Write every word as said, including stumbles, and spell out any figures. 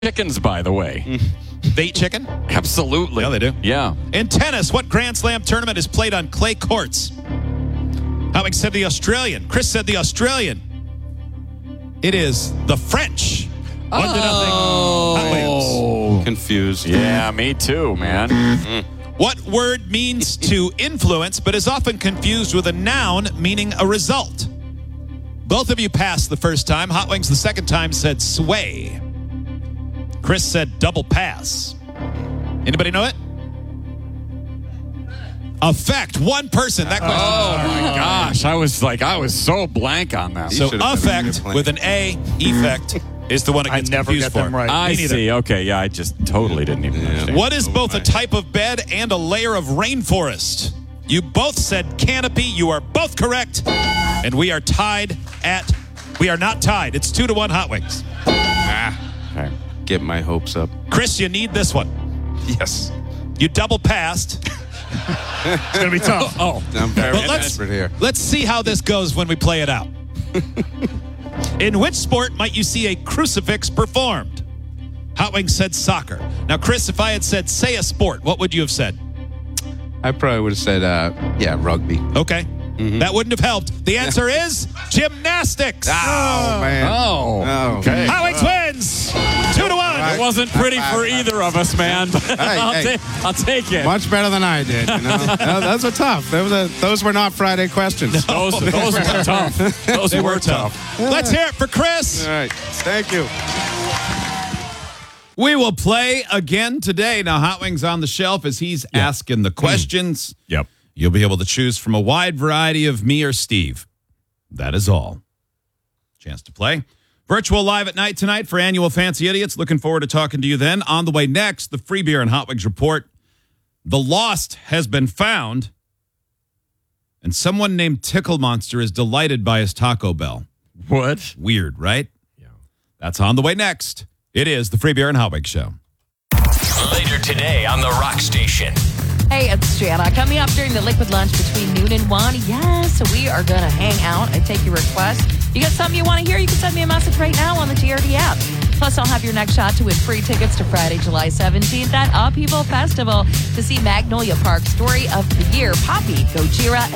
chickens, by the way. They eat chicken? Absolutely. Yeah, they do. Yeah. In tennis, what Grand Slam tournament is played on clay courts? Alex said the Australian. Chris said the Australian. It is the French. One to nothing. Hot Wings. Confused. Yeah, me too, man. What word means to influence but is often confused with a noun meaning a result? Both of you passed the first time. Hot Wings the second time said sway. Chris said double pass. Anybody know it? Affect. One person. That question. Oh, my gosh. I was like, I was so blank on that. So should've been affect playing. with an A, effect, is the one that I gets never confused get for. them right. I Me neither. see. Okay, yeah, I just totally didn't even understand. What is both a type of bed and a layer of rainforest? You both said canopy. You are both correct. And we are tied at, we are not tied. It's two to one Hot Wings. Okay. Get my hopes up. Chris, you need this one. Yes. You double passed. It's going to be tough. Oh, I'm very But let's, desperate here. let's see how this goes when we play it out. In which sport might you see a crucifix performed? Hot Wings said soccer. Now, Chris, if I had said say a sport, what would you have said? I probably would have said, uh, yeah, rugby. Okay. That wouldn't have helped. The answer is gymnastics. Oh, man. Oh, Oh. okay. Hot Wings wins. Two to one. It wasn't pretty for either of us, man. But Hey, I'll, hey. ta- I'll take it. Much better than I did. You know? No, those were tough. Those were, those were not Friday questions. Those, those were tough. Those They were, were tough. Let's hear it for Chris. All right. Thank you. We will play again today. Now, Hot Wings on the shelf as he's asking the questions. Yep. You'll be able to choose from a wide variety of me or Steve. That is all. Chance to play. Virtual live at night tonight for annual Fancy Idiots. Looking forward to talking to you then. On the way next, the Free Beer and Hot Wings report. The lost has been found, and someone named Tickle Monster is delighted by his Taco Bell. What? Weird, right? Yeah. That's on the way next. It is the Free Beer and Hot Wings Show. Later today on the Rock Station. Hey, it's Jana. Coming up during the liquid lunch between noon and one. Yes, we are going to hang out and take your request. You got something you want to hear? You can send me a message right now on the T R D app. Plus, I'll have your next shot to win free tickets to Friday, July seventeenth at Upheaval Festival to see Magnolia Park Story of the Year, Poppy, Gojira,